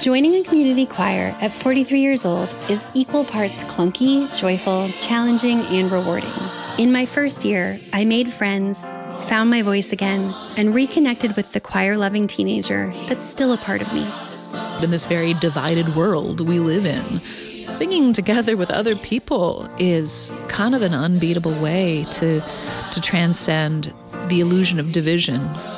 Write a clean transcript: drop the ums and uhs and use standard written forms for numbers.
Joining a community choir at 43 years old is equal parts clunky, joyful, challenging, and rewarding. In my first year, I made friends, found my voice again, and reconnected with the choir-loving teenager that's still a part of me. In this very divided world we live in, singing together with other people is kind of an unbeatable way to transcend the illusion of division